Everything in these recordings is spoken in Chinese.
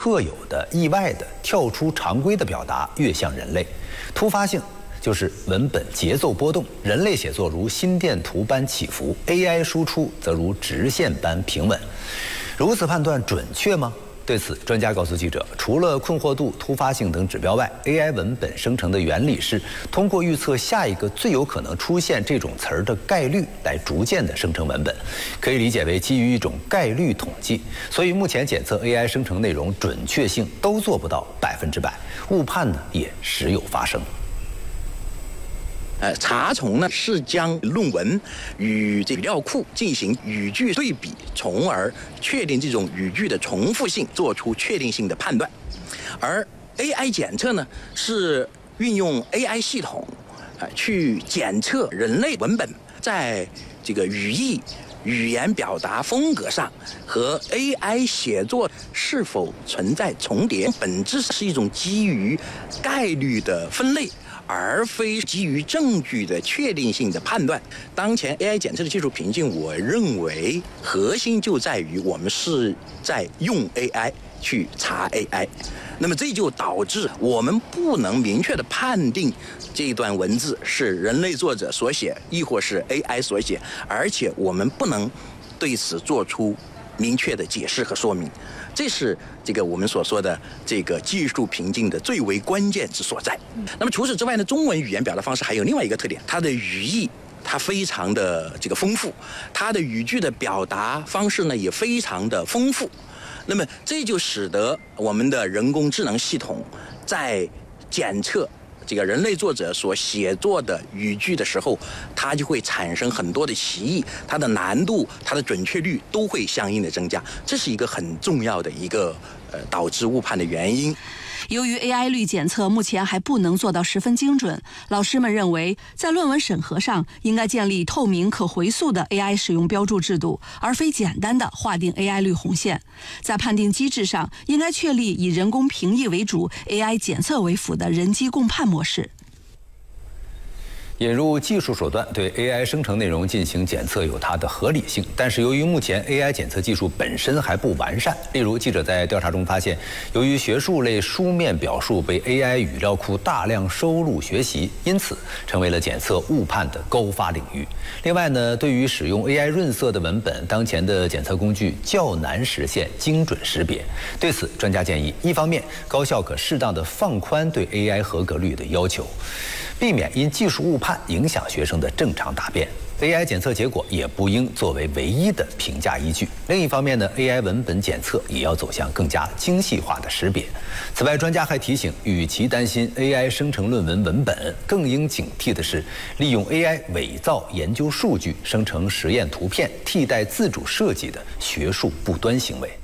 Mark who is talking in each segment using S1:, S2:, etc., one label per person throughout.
S1: 特有的、意外的、跳出常规的表达越像人类。突发性就是文本节奏波动，人类写作如心电图般起伏 ，AI 输出则如直线般平稳。如此判断准确吗？对此，专家告诉记者，除了困惑度、突发性等指标外 ，AI 文本生成的原理是通过预测下一个最有可能出现这种词儿的概率来逐渐的生成文本，可以理解为基于一种概率统计。所以目前检测 AI 生成内容准确性都做不到100%，误判呢也时有发生。
S2: 查重呢是将论文与这语料库进行语句对比，从而确定这种语句的重复性，做出确定性的判断。而 AI 检测呢是运用 AI 系统去检测人类文本在这个语义、语言表达风格上和 AI 写作是否存在重叠，本质是一种基于概率的分类，而非基于证据的确定性的判断。当前 AI 检测的技术瓶颈，我认为核心就在于我们是在用 AI 去查 AI， 那么这就导致我们不能明确的判定这一段文字是人类作者所写，亦或是 AI 所写，而且我们不能对此做出明确的解释和说明。这是这个我们所说的这个技术瓶颈的最为关键之所在。那么除此之外呢，中文语言表达方式还有另外一个特点，它的语义它非常的这个丰富，它的语句的表达方式呢也非常的丰富。那么这就使得我们的人工智能系统在检测这个人类作者所写作的语句的时候，它就会产生很多的歧义，它的难度、它的准确率都会相应的增加，这是一个很重要的一个导致误判的原因。
S3: 由于 AI 率检测目前还不能做到十分精准，老师们认为在论文审核上应该建立透明可回溯的 AI 使用标注制度，而非简单的划定 AI 率红线。在判定机制上，应该确立以人工评议为主、AI 检测为辅的人机共判模式。
S1: 引入技术手段对 AI 生成内容进行检测有它的合理性，但是由于目前 AI 检测技术本身还不完善，例如记者在调查中发现，由于学术类书面表述被 AI 语料库大量收录学习，因此成为了检测误判的高发领域。另外呢，对于使用 AI 润色的文本，当前的检测工具较难实现精准识别。对此，专家建议，一方面高校可适当的放宽对 AI 合格率的要求，避免因技术误判影响学生的正常答辩。AI 检测结果也不应作为唯一的评价依据。另一方面呢 ，AI 文本检测也要走向更加精细化的识别。此外，专家还提醒，与其担心 AI 生成论文文本，更应警惕的是利用 AI 伪造研究数据、生成实验图片，替代自主设计的学术不端行为。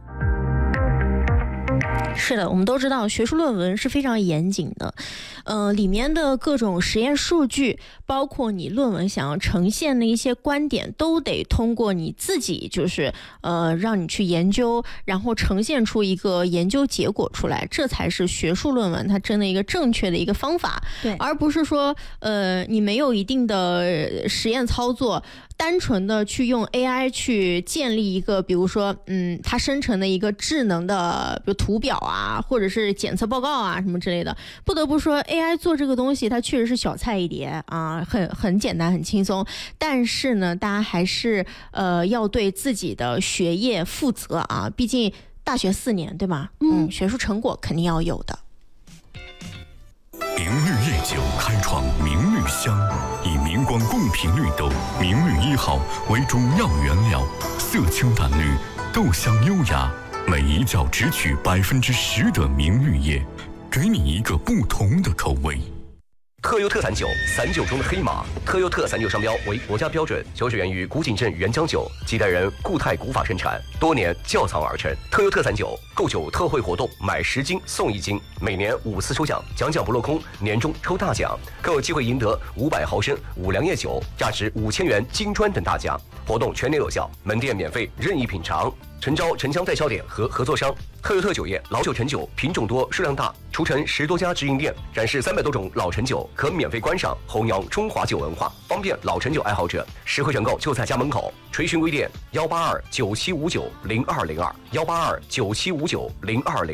S4: 是的，我们都知道学术论文是非常严谨的，里面的各种实验数据，包括你论文想要呈现的一些观点，都得通过你自己就是让你去研究，然后呈现出一个研究结果出来，这才是学术论文它真的一个正确的一个方法。
S5: 对，
S4: 而不是说你没有一定的实验操作，单纯的去用 AI 去建立一个，比如说它生成的一个智能的比如图表啊，或者是检测报告啊什么之类的。不得不说 AI 做这个东西它确实是小菜一碟啊，很简单很轻松，但是呢大家还是要对自己的学业负责啊，毕竟大学4年对吧？学术成果肯定要有的。
S6: 明绿夜酒开创明绿香，以明光共频绿豆明绿1号为主要原料，色清淡绿，豆香优雅，每一角只取10%的明绿叶，给你一个不同的口味。
S7: 特优特散酒，散酒中的黑马。特优特散酒商标为国家标准，酒水源于古井镇原浆酒，几代人固态古法生产，多年窖藏而成。特优特散酒购酒特惠活动，买10斤送1斤，每年5次抽奖，奖不落空，年终抽大奖，更有机会赢得500毫升五粮液酒，价值5000元金砖等大奖。活动全年有效，门店免费任意品尝。诚招城乡代销点和合作商。特优特酒业老酒陈酒，品种多，数量大，除城10多家直营店，展示300多种老陈酒，可免费观赏，弘扬中华酒文化，方便老陈酒爱好者。实惠选购就在家门口。垂询微店18297590202，18297590202。